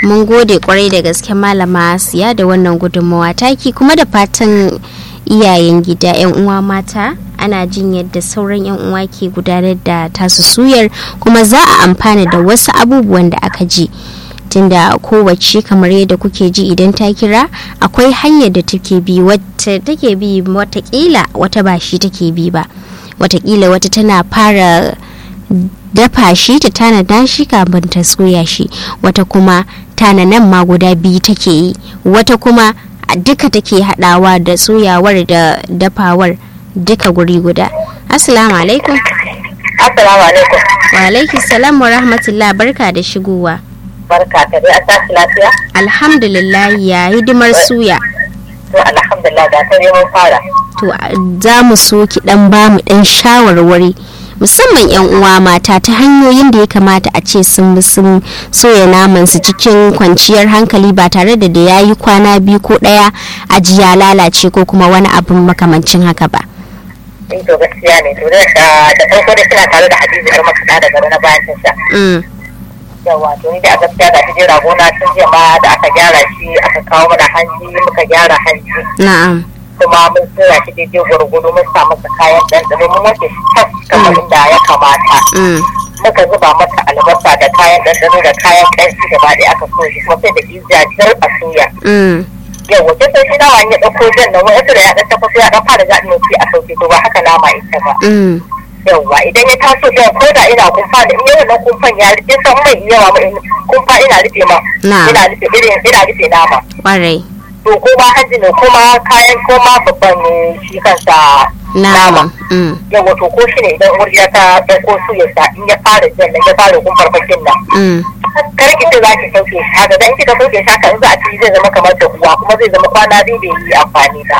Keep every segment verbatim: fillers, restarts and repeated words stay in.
mun gode kwarai da gaske malama Asiya da wannan gudunmawa taki, kuma da fatan iyayen gida yan uwa mata ana jin yadda sauran yan uwa ke gudanar da tasu suyar, kuma za a amfana da wasu abubuwan da aka ji, tunda kowace kamar yadda kuke ji idan ta kira akwai hanyar da take bi, wata take bi watakila wata ba shi take bi ba, watakila wata tana fara dafa shi ta tanada shi kafin ta soya shi, wata kuma tananan ma guda biyu take yi, wata kuma duka take hadawa da soyawar da dafawar duka guri guda. Assalamu alaikum. Assalamu alaikum. Wa alaikum salam wa rahmatullah, barka da shigowa. Barka ta dai, a tashi lafiya? Alhamdulillah, ya hidimar suya. To alhamdulillah da ta mun fara. To za mu so ki dan ba mu dan shawarwari musamman yan uwa mata ta hanyoyin da ya kamata a ce sun sun soya naman su cikin kwanciyar hankali ba tare da da yayi kwana biyu ko daya a ji ya lalace ko kuma wani abin makamancin haka ba. Eh to gaskiya ne, to da da farko da kina tare da Hadiza har maka da gaba na bayan tasha. Mm. Yawa to ni da gaskiya da kije rago na tun jiya ma da aka gyara shi aka kawo mana hanji muka gyara hanji. Na'am. Kuma mun tsira shi daidai gwargwado mun sa masa kayan ɗanɗano mun wanke shi tas kamar inda ya kamata. Muka zuba masa albasa da kayan ɗanɗano da kayan ƙanshi gaba ɗaya aka so shi kuma sai da izya jar a suya. Yau wace sai shi nawa ya ɗauko jan nan wani da ya ɗan tafaso ya ɗan fara zaɗin sai a sauke to ba haka nama ita ba. Yawwa idan ya taso da ko da ina kumfa da in yawan kumfan ya rufe san mai yawa kumfa ina rufe ma. Ina rufe irin ina rufe nama. Ƙwarai. To kuma hajji ne kuma kayan koma babban shi kansa nama. Yawa to ko shi ne idan murya ta ɗauko su ya sa in ya fara jan nan ya fara kumfar bakin nan. Kar ki ce za ki sauke shi haka dan kika sauke shi haka in za a ci zai zama kamar da kuwa kuma zai zama kwana biyu bai yi amfani ba.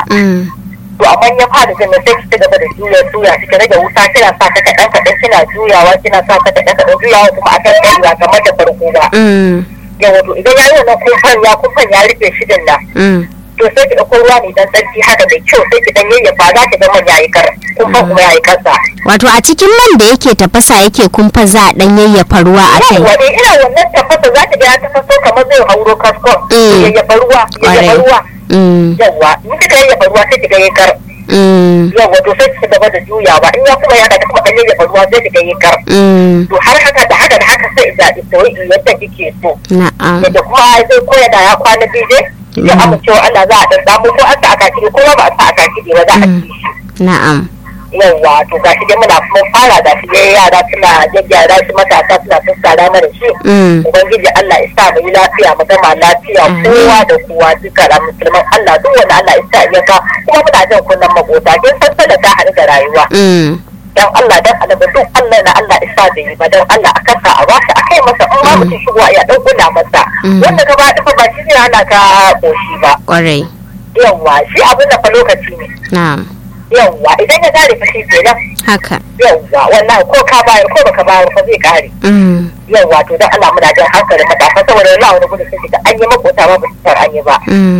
To amma ya fara jan nan sai ki ci gaba da juya juya ki rage wuta kina sa ta kaɗan kaɗan kina juyawa kina sa ta kaɗan kaɗan juyawa kuma a kan ɗaya kamar da farko ba. Yawa to idan ya yi wannan kumfan ya kumfan ya rufe shi din nan. To sai ki ɗauko ruwa mai dan tsarki haka da kyau sai ki dan yayyafa za ki ga man yayi kar kumfan kuma yayi kasa. Wato a cikin man da yake tafasa yake kumfa za a dan yayyafa ruwa a kai. Yawa ina wannan tafasa za ki ga ya tafaso kamar zai hauro kaskon. Yayyafa ruwa yayyafa ruwa. Yawa in kika yayyafa ruwa sai ki ga yayi kar. Yawa to sai ki gaba da juyawa in ya kuma ya ka kuma dan yayyafa ruwa sai ki ga yayi kar. To har haka da haka da haka sai zaɓi sauyi yadda kike so. Na'am. Yadda kuma zai koya da ya kwana biyu dai. Ya aka cewa Allah za a dan samu ko an sa aka kide ko ba a sa aka kide ba za a ci shi. Na'am. Yawwa to gashi dai muna kuma fara da shi dai yara suna jajjara shi matasa suna tsara mana shi. Ubangiji Allah ya sa mu yi lafiya mu gama lafiya kowa da kowa duka da musulman Allah duk wanda Allah ya sa ya ka kuma muna jan kunnan makota kin san da ta haɗu da rayuwa. Dan Allah dan Allah duk Allah na Allah isa da yi ba dan Allah a kasa a bashi a kai masa in ma mutum shigowa ya dan kula masa wanda ka ba duka ba shi ne ana ka koshi ba. Kwarai. Yawwa shi abin da fa lokaci ne. Na'am. Yawwa idan ya kare fa shi kenan. Haka. Yawwa wannan ko ka bayar ko baka bayar fa zai kare. Yawwa to dan Allah muna jan hankalin matafa saboda Allah wani gudu sai an yi makota ba ba su an yi ba.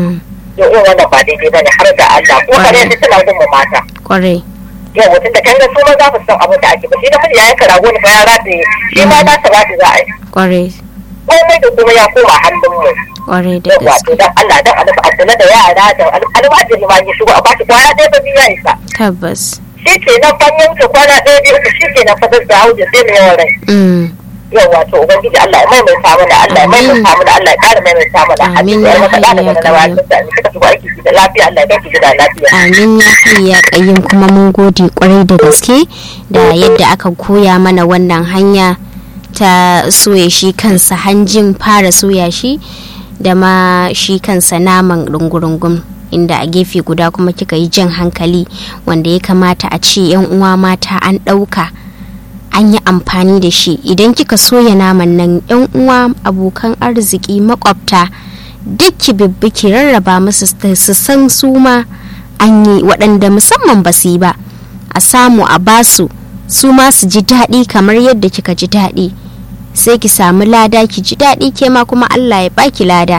Yau wannan ba daidai bane har da Allah ko kare sai tana gun mu mata. Kwarai. Yau mutum da kan ga su ma za su san abin da ake ba shi da miji ya yi karago ne fa ya rataye shi ma za ta rataye za a yi. Kwarai. Komai da kuma ya koma hannun mu. Kwarai da gaske. Wato dan Allah dan Allah a kula da yara da almajiri ma ya shigo a bashi kwana ɗaya ba biya isa. Tabbas. Shi ke nan fanyen ta kwana ɗaya biyu shi ke nan fadar da hauje sai mai yawan rai. Yau wato ubangiji Allah ya maimaita mana Allah ya maimaita mana Allah ya ƙara maimaita mana. Amin ya hayya kayyum. Suka shigo aiki da lafiya Allah ya kai ki da lafiya. Amin ya hayya kayyum kuma mun gode kwarai da gaske da yadda aka koya mana wannan hanya ta soya shi kansa hanjin fara soya shi da ma shi kansa naman rungurungun inda a gefe guda kuma kika yi jan hankali wanda ya kamata a ce yan uwa mata an ɗauka an yi amfani da shi idan kika soya naman nan yan uwa abokan arziki makwabta duk ki bibbi ki rarraba musu su san su ma an yi waɗanda musamman ba su yi ba a samu a basu su ma su ji daɗi kamar yadda kika ji daɗi sai ki samu lada ki ji daɗi ke ma kuma Allah ya baki lada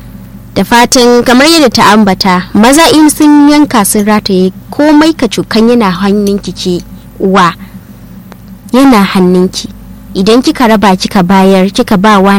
da fatan kamar yadda ta ambata maza in sun yanka sun rataye komai ka cukan yana hannunki ke uwa yana hannunki idan kika raba kika bayar kika ba wa